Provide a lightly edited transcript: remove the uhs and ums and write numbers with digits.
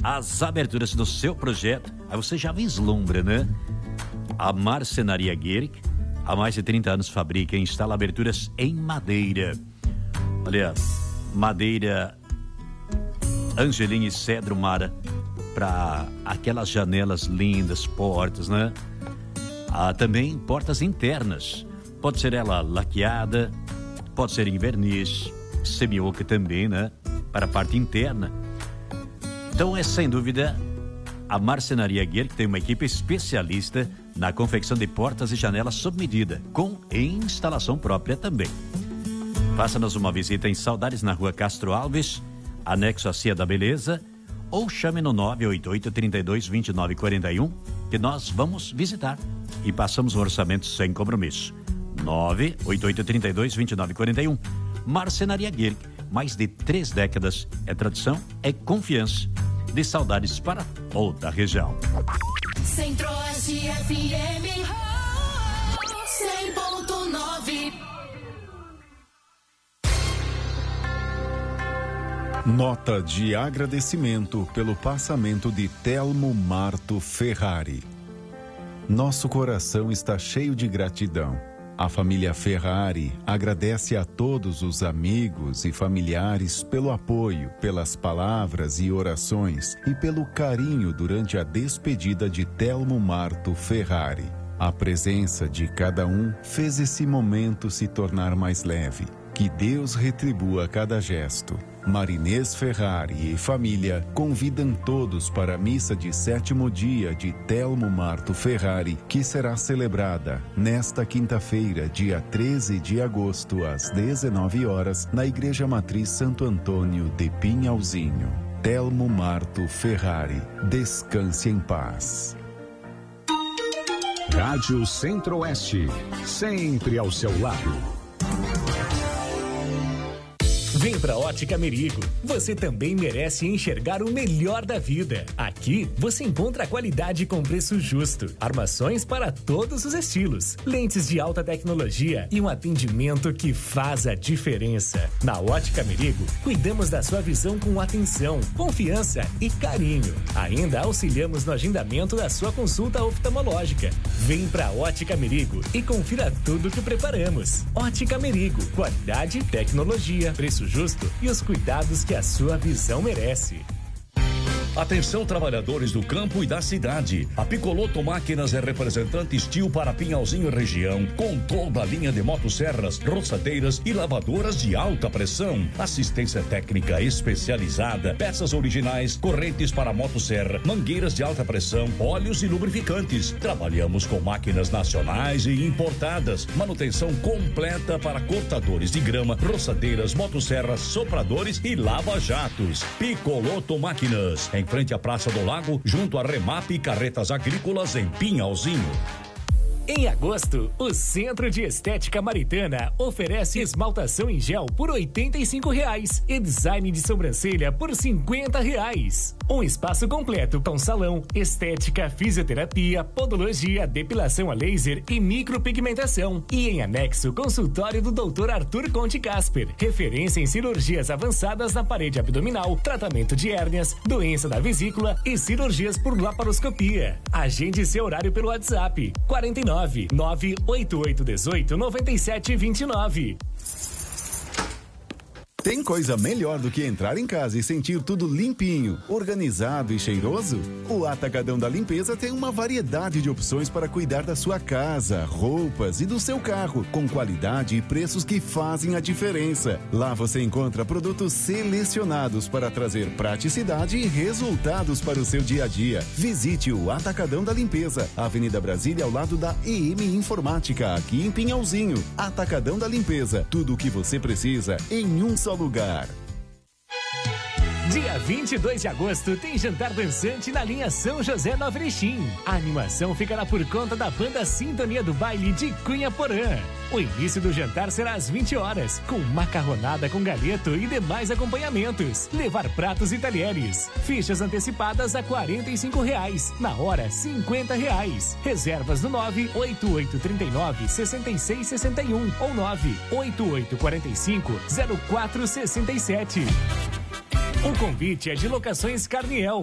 as aberturas do seu projeto, aí você já vislumbra, né? A Marcenaria Gueric, há mais de 30 anos fabrica e instala aberturas em madeira. Olha, madeira Angelim e Cedro Mara, para aquelas janelas lindas, portas, né? Há também portas internas. Pode ser ela laqueada, pode ser em verniz, semioca também, né? Para a parte interna. Então é sem dúvida a Marcenaria Guerre, que tem uma equipe especialista na confecção de portas e janelas sob medida, com instalação própria também. Faça-nos uma visita em Saudades, na rua Castro Alves, anexo à Cia da Beleza, ou chame no 988-32-2941, que nós vamos visitar e passamos um orçamento sem compromisso. 988-32-2941. Marcenaria Guerre, mais de 3 décadas, é tradição, é confiança. De Saudades para toda a região. Centro-Oeste FM 100.9. Nota de agradecimento pelo passamento de Telmo Marto Ferrari. Nosso coração está cheio de gratidão. A família Ferrari agradece a todos os amigos e familiares pelo apoio, pelas palavras e orações e pelo carinho durante a despedida de Telmo Marto Ferrari. A presença de cada um fez esse momento se tornar mais leve. Que Deus retribua cada gesto. Marinês Ferrari e família convidam todos para a missa de 7º dia de Telmo Marto Ferrari, que será celebrada nesta quinta-feira, dia 13 de agosto, às 19 horas, na Igreja Matriz Santo Antônio de Pinhalzinho. Telmo Marto Ferrari, descanse em paz. Rádio Centro-Oeste, sempre ao seu lado. Vem pra Ótica Merigo. Você também merece enxergar o melhor da vida. Aqui você encontra qualidade com preço justo, armações para todos os estilos, lentes de alta tecnologia e um atendimento que faz a diferença. Na Ótica Merigo, cuidamos da sua visão com atenção, confiança e carinho. Ainda auxiliamos no agendamento da sua consulta oftalmológica. Vem pra Ótica Merigo e confira tudo que preparamos. Ótica Merigo, qualidade, tecnologia, preço justo e os cuidados que a sua visão merece. Atenção, trabalhadores do campo e da cidade. A Picoloto Máquinas é representante Steel para Pinhalzinho e região, com toda a linha de motosserras, roçadeiras e lavadoras de alta pressão. Assistência técnica especializada, peças originais, correntes para motosserra, mangueiras de alta pressão, óleos e lubrificantes. Trabalhamos com máquinas nacionais e importadas. Manutenção completa para cortadores de grama, roçadeiras, motosserras, sopradores e lava-jatos. Picoloto Máquinas, em frente à Praça do Lago, junto a Remap e Carretas Agrícolas em Pinhalzinho. Em agosto, o Centro de Estética Maritana oferece esmaltação em gel por R$ 85 e design de sobrancelha por R$ 50. Um espaço completo com salão, estética, fisioterapia, podologia, depilação a laser e micropigmentação. E em anexo, consultório do Dr. Arthur Conte Casper, referência em cirurgias avançadas na parede abdominal, tratamento de hérnias, doença da vesícula e cirurgias por laparoscopia. Agende seu horário pelo WhatsApp 49 98818 9729. Tem coisa melhor do que entrar em casa e sentir tudo limpinho, organizado e cheiroso? O Atacadão da Limpeza tem uma variedade de opções para cuidar da sua casa, roupas e do seu carro, com qualidade e preços que fazem a diferença. Lá você encontra produtos selecionados para trazer praticidade e resultados para o seu dia a dia. Visite o Atacadão da Limpeza, Avenida Brasília, ao lado da EM Informática, aqui em Pinhalzinho. Atacadão da Limpeza, tudo o que você precisa em um só lugar. Dia 22 de agosto tem jantar dançante na linha São José Nova Erechim. A animação ficará por conta da banda Sintonia do Baile de Cunha Porã. O início do jantar será às 20 horas, com macarronada com galeto e demais acompanhamentos. Levar pratos e talheres. Fichas antecipadas a R$ 45. Na hora, R$ 50. Reservas no 98839-6661 ou 98845-0467. O convite é de Locações Carniel.